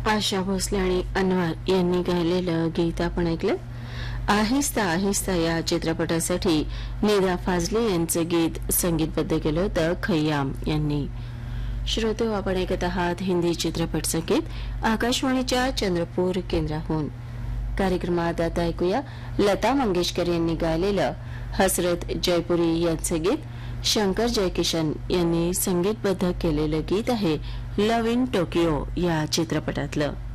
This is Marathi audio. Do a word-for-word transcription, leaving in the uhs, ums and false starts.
आशा भोसले आणि अनवर यांनी गायलेलं गीत आपण ऐकलं. आहिस्ता आहिस्ता या चित्रपटासाठी निदा फाजले यांचं गीत संगीतबद्ध केलं होतं खय्याम यांनी. श्रोते, आपण ऐकत आहात हिंदी चित्रपट संगीत आकाशवाणीच्या चंद्रपूर केंद्राहून. कार्यक्रमात आता ऐकूया लता मंगेशकर यांनी गायलेलं हसरत जयपुरी यांचं गीत. शंकर जयकिशन यांनी संगीतबद्ध केलेलं गीत आहे लव्ह इन टोकियो या चित्रपटातलं.